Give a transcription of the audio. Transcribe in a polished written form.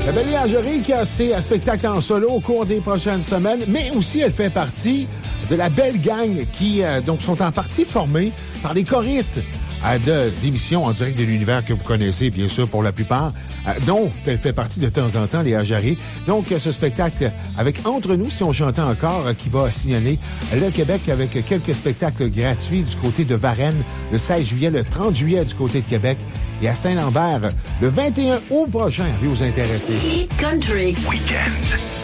La Belle Lingerie qui a ses spectacles en solo au cours des prochaines semaines, mais aussi elle fait partie de la belle gang qui donc sont en partie formés par des choristes d'émissions en direct de l'univers que vous connaissez, bien sûr, pour la plupart, dont elle fait partie de temps en temps, Léa Jarry. Donc, ce spectacle avec Entre nous, si on chantait encore, qui va sillonner le Québec avec quelques spectacles gratuits du côté de Varennes le 16 juillet, le 30 juillet du côté de Québec et à Saint-Lambert le 21 août prochain. Vous intéressés. Hit Country Weekend.